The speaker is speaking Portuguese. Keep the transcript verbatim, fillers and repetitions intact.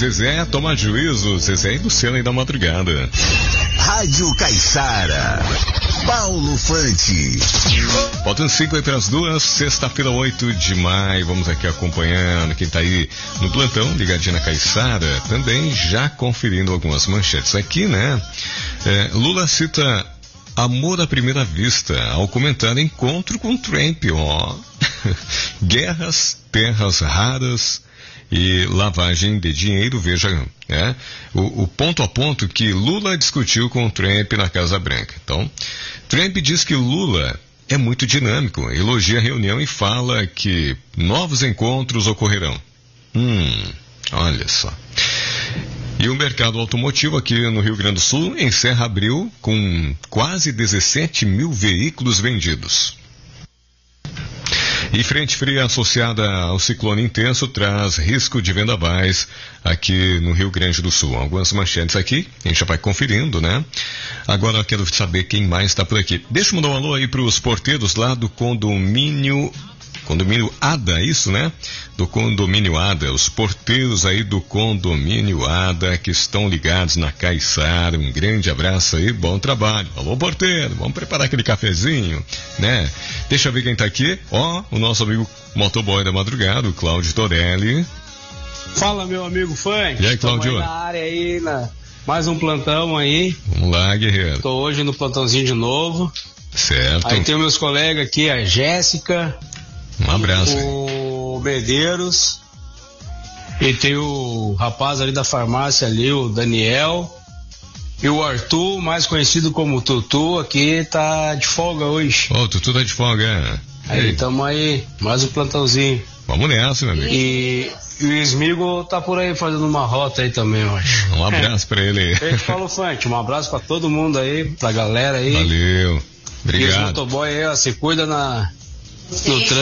Zezé, toma juízo. Zezé e Luciana aí da madrugada. Rádio Caiçara, Paulo Fante. Faltam cinco aí para as duas, sexta-feira, oito de maio. Vamos aqui acompanhando quem tá aí no plantão, ligadinho na Caiçara, também já conferindo algumas manchetes aqui, né? É, Lula cita amor à primeira vista ao comentar encontro com Trump, ó. Guerras, terras raras e lavagem de dinheiro, veja, né? O, o ponto a ponto que Lula discutiu com Trump na Casa Branca. Então, Trump diz que Lula é muito dinâmico, elogia a reunião e fala que novos encontros ocorrerão. Hum, olha só. E o mercado automotivo aqui no Rio Grande do Sul encerra abril com quase dezessete mil veículos vendidos. E frente fria associada ao ciclone intenso traz risco de vendavais aqui no Rio Grande do Sul. Algumas manchetes aqui, a gente já vai conferindo, né? Agora eu quero saber quem mais está por aqui. Deixa eu mandar um alô aí para os porteiros lá do condomínio... Condomínio Ada, isso, né? Do condomínio Ada, os porteiros aí do condomínio Ada que estão ligados na Caiçara, um grande abraço aí, bom trabalho. Alô, porteiro, vamos preparar aquele cafezinho, né? Deixa eu ver quem tá aqui, ó, o nosso amigo motoboy da madrugada, o Cláudio Torelli. Fala, meu amigo fã. E aí, Cláudio? Na área aí, na... mais um plantão aí. Vamos lá, guerreiro. Tô hoje no plantãozinho de novo. Certo. Aí tem meus colegas aqui, a Jéssica. Um abraço. O Medeiros. E tem o rapaz ali da farmácia ali, o Daniel. E o Arthur, mais conhecido como Tutu, aqui tá de folga hoje. Ô, oh, Tutu tá de folga. Aí Ei. tamo aí, mais um plantãozinho. Vamos nessa, meu amigo. E, e o Esmigo tá por aí fazendo uma rota aí também, eu acho. Um abraço é. pra ele. Eu te falo, Fante, um abraço pra todo mundo aí, pra galera aí. Valeu. Obrigado. E os motoboy aí, ó, se cuida na, no trânsito.